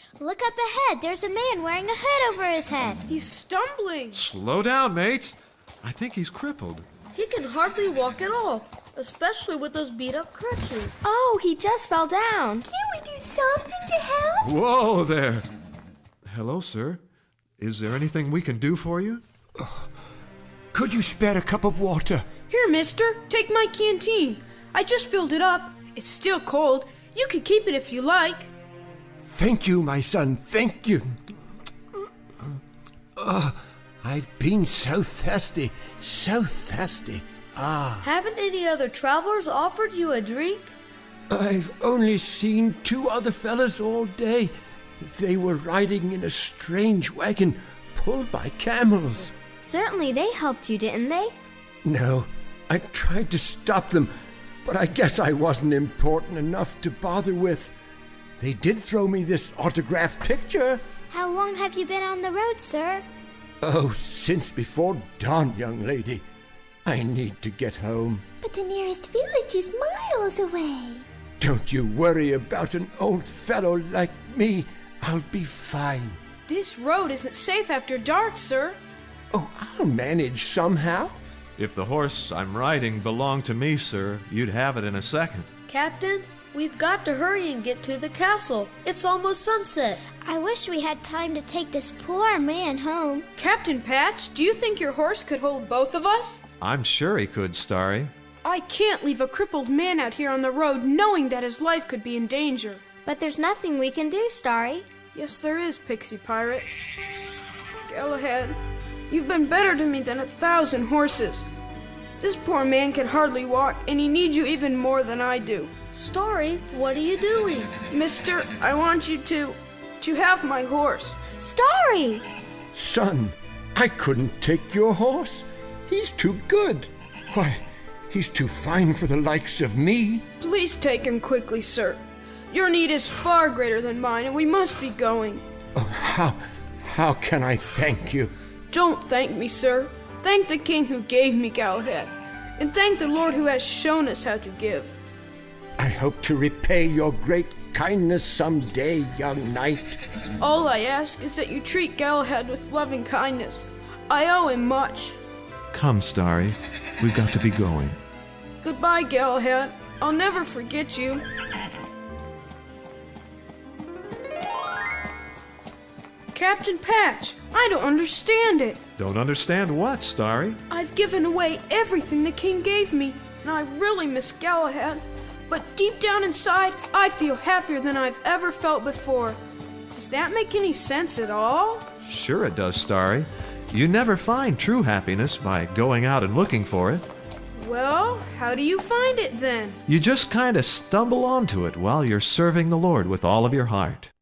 Look up ahead. There's a man wearing a hood over his head. He's stumbling. Slow down, mates. I think he's crippled. He can hardly walk at all, especially with those beat-up crutches. Oh, he just fell down. Can we do something to help? Whoa there. Hello, sir. Is there anything we can do for you? Could you spare a cup of water? Here, mister, take my canteen. I just filled it up. It's still cold. You can keep it if you like. Thank you, my son, thank you. I've been so thirsty, so thirsty. Haven't any other travelers offered you a drink? I've only seen 2 other fellas all day. They were riding in a strange wagon pulled by camels. Certainly they helped you, didn't they? No, I tried to stop them, but I guess I wasn't important enough to bother with. They did throw me this autographed picture. How long have you been on the road, sir? Oh, since before dawn, young lady. I need to get home. But the nearest village is miles away. Don't you worry about an old fellow like me. I'll be fine. This road isn't safe after dark, sir. Oh, I'll manage somehow. If the horse I'm riding belonged to me, sir, you'd have it in a second. Captain, we've got to hurry and get to the castle. It's almost sunset. I wish we had time to take this poor man home. Captain Patch, do you think your horse could hold both of us? I'm sure he could, Starry. I can't leave a crippled man out here on the road knowing that his life could be in danger. But there's nothing we can do, Starry. Yes, there is, Pixie Pirate. Galahad, you've been better to me than 1,000 horses. This poor man can hardly walk, and he needs you even more than I do. Starry, what are you doing? Mister, I want you to have my horse. Starry! Son, I couldn't take your horse. He's too good. Why, he's too fine for the likes of me. Please take him quickly, sir. Your need is far greater than mine, and we must be going. Oh, how can I thank you? Don't thank me, sir. Thank the king who gave me Galahad, and thank the Lord who has shown us how to give. I hope to repay your great kindness someday, young knight. All I ask is that you treat Galahad with loving kindness. I owe him much. Come, Starry. We've got to be going. Goodbye, Galahad. I'll never forget you. Captain Patch, I don't understand it. Don't understand what, Starry? I've given away everything the king gave me, and I really miss Galahad. But deep down inside, I feel happier than I've ever felt before. Does that make any sense at all? Sure it does, Starry. You never find true happiness by going out and looking for it. Well, how do you find it then? You just kind of stumble onto it while you're serving the Lord with all of your heart.